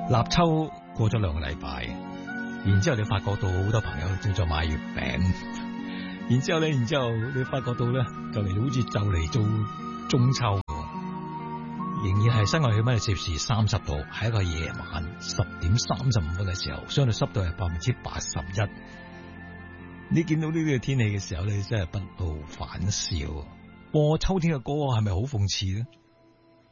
立秋過咗2個禮拜，然之後你發覺到好多朋友正在買月餅，然之後你發覺到咧就嚟好似就嚟做中秋，仍然係室外氣溫係攝氏30度，係一個夜晚10點35分嘅時候，相對濕度係81%。你見到呢啲嘅天氣嘅時候，你真係不道反笑。播秋天嘅歌係咪好諷刺咧？